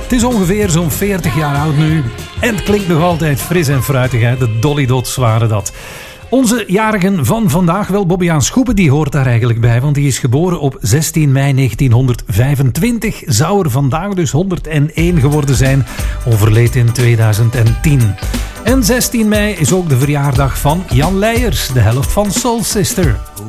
Het is ongeveer zo'n 40 jaar oud nu. En het klinkt nog altijd fris en fruitig, hè? De Dolly Dots waren dat. Onze jarigen van vandaag, wel, Bobbejaan Schoepen, die hoort daar eigenlijk bij. Want die is geboren op 16 mei 1925. Zou er vandaag dus 101 geworden zijn. Overleed in 2010. En 16 mei is ook de verjaardag van Jan Leijers, de helft van Soul Sister.